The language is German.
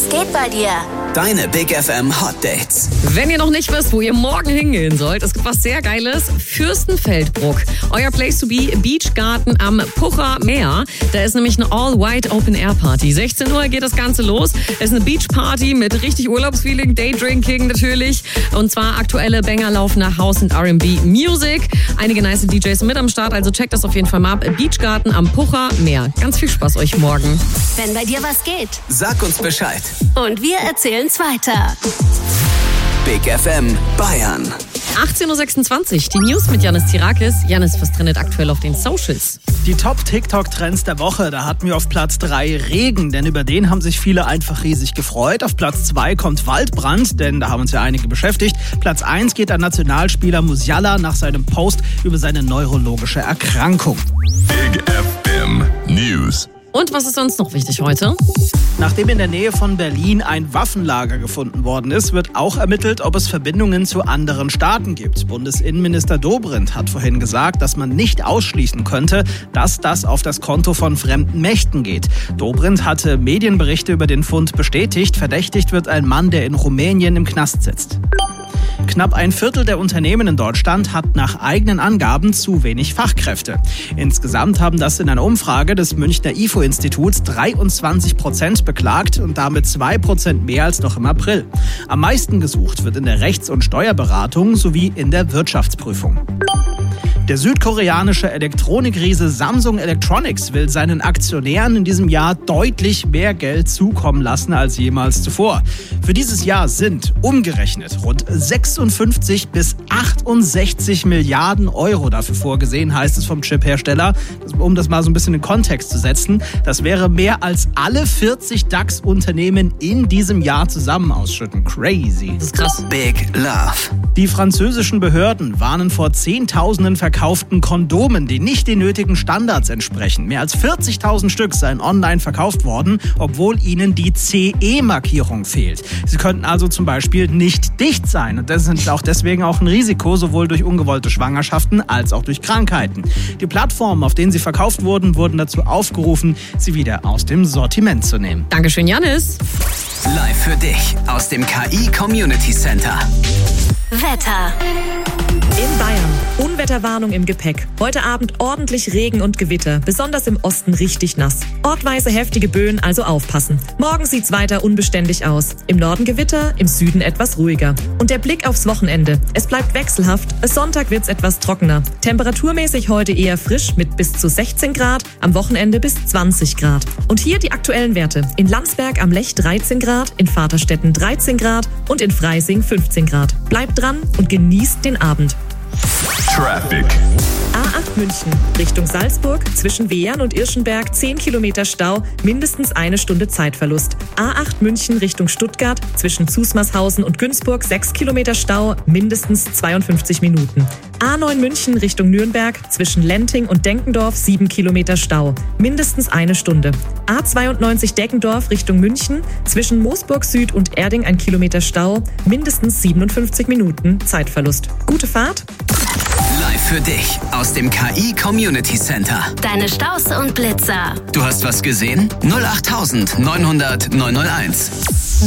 Was geht bei dir? Deine Big FM Hot Dates. Wenn ihr noch nicht wisst, wo ihr morgen hingehen sollt, es gibt was sehr Geiles. Fürstenfeldbruck. Euer Place to be, Beachgarten am Pucher Meer. Da ist nämlich eine All-White Open-Air-Party. 16 Uhr geht das Ganze los. Es ist eine Beach-Party mit richtig Urlaubsfeeling, Daydrinking natürlich. Und zwar aktuelle Banger laufen nach House und R&B Music. Einige nice DJs mit am Start, also checkt das auf jeden Fall mal ab. Beachgarten am Pucher Meer. Ganz viel Spaß euch morgen. Wenn bei dir was geht. Sag uns Bescheid. Und wir erzählen's weiter. Big FM Bayern. 18.26 Uhr, die News mit Janis Tirakis. Janis, was trendet aktuell auf den Socials? Die Top-TikTok-Trends der Woche, da hatten wir auf Platz 3 Regen, denn über den haben sich viele einfach riesig gefreut. Auf Platz 2 kommt Waldbrand, denn da haben uns ja einige beschäftigt. Platz 1 geht an Nationalspieler Musiala nach seinem Post über seine neurologische Erkrankung. Big FM News. Und was ist sonst noch wichtig heute? Nachdem in der Nähe von Berlin ein Waffenlager gefunden worden ist, wird auch ermittelt, ob es Verbindungen zu anderen Staaten gibt. Bundesinnenminister Dobrindt hat vorhin gesagt, dass man nicht ausschließen könnte, dass das auf das Konto von fremden Mächten geht. Dobrindt hatte Medienberichte über den Fund bestätigt. Verdächtigt wird ein Mann, der in Rumänien im Knast sitzt. Knapp ein Viertel der Unternehmen in Deutschland hat nach eigenen Angaben zu wenig Fachkräfte. Insgesamt haben das in einer Umfrage des Münchner IFO-Instituts 23% beklagt und damit 2% mehr als noch im April. Am meisten gesucht wird in der Rechts- und Steuerberatung sowie in der Wirtschaftsprüfung. Der südkoreanische Elektronikriese Samsung Electronics will seinen Aktionären in diesem Jahr deutlich mehr Geld zukommen lassen als jemals zuvor. Für dieses Jahr sind umgerechnet rund 56 bis 68 Milliarden Euro dafür vorgesehen, heißt es vom Chiphersteller. Um das mal so ein bisschen in Kontext zu setzen, das wäre mehr als alle 40 DAX-Unternehmen in diesem Jahr zusammen ausschütten. Crazy. Das ist krass. Big Love. Die französischen Behörden warnen vor Zehntausenden verkauften Kondomen, die nicht den nötigen Standards entsprechen. Mehr als 40.000 Stück seien online verkauft worden, obwohl ihnen die CE-Markierung fehlt. Sie könnten also zum Beispiel nicht dicht sein und das sind auch deswegen auch ein Risiko, sowohl durch ungewollte Schwangerschaften als auch durch Krankheiten. Die Plattformen, auf denen sie verkauft wurden, wurden dazu aufgerufen, sie wieder aus dem Sortiment zu nehmen. Dankeschön, Janis. Live für dich aus dem KI Community Center. Wetter. In Bayern. Unwetterwarnung im Gepäck. Heute Abend ordentlich Regen und Gewitter, besonders im Osten richtig nass. Ortweise heftige Böen, also aufpassen. Morgen sieht's weiter unbeständig aus. Im Norden Gewitter, im Süden etwas ruhiger. Und der Blick aufs Wochenende. Es bleibt wechselhaft. Bis Sonntag wird's etwas trockener. Temperaturmäßig heute eher frisch mit bis zu 16 Grad, am Wochenende bis 20 Grad. Und hier die aktuellen Werte. In Landsberg am Lech 13 Grad, in Vaterstetten 13 Grad und in Freising 15 Grad. Bleibt dran und genießt den Abend. Traffic. A8 München, Richtung Salzburg, zwischen Wehren und Irschenberg 10 Kilometer Stau, mindestens 1 Stunde Zeitverlust. A8 München Richtung Stuttgart, zwischen Zusmarshausen und Günzburg 6 Kilometer Stau, mindestens 52 Minuten. A9 München Richtung Nürnberg, zwischen Lenting und Denkendorf 7 Kilometer Stau, mindestens 1 Stunde. A92 Deckendorf Richtung München, zwischen Moosburg Süd und Erding 1 Kilometer Stau, mindestens 57 Minuten Zeitverlust. Gute Fahrt! Live für dich aus dem KI Community Center. Deine Staus und Blitzer. Du hast was gesehen? 08900 901.